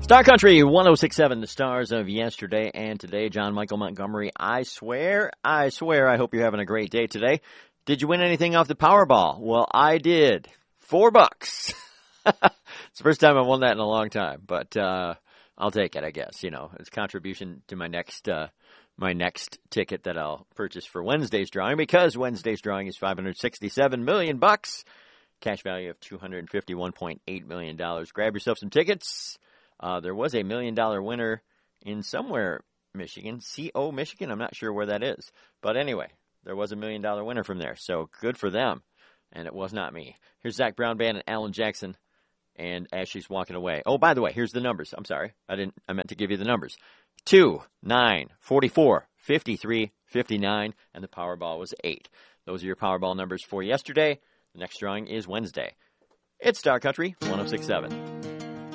Star Country 1067, the stars of yesterday and today. John Michael Montgomery, I swear, I hope you're having a great day today. Did you win anything off the Powerball? Well, I did. $4. It's the first time I won that in a long time, but I'll take it, I guess. You know, it's a contribution to my next ticket that I'll purchase for Wednesday's drawing, because Wednesday's drawing is $567 million. Cash value of $251.8 million. Grab yourself some tickets. There was a $1 million winner in somewhere, Michigan. CO Michigan, I'm not sure where that is. But anyway, there was a $1 million winner from there. So good for them. And it was not me. Here's Zach Brown Band and Alan Jackson. And as she's walking away. Oh, by the way, here's the numbers. I'm sorry. I meant to give you the numbers. 2, 9, 44, 53, 59, and the Powerball was 8. Those are your Powerball numbers for yesterday. The next drawing is Wednesday. It's Star Country 1067.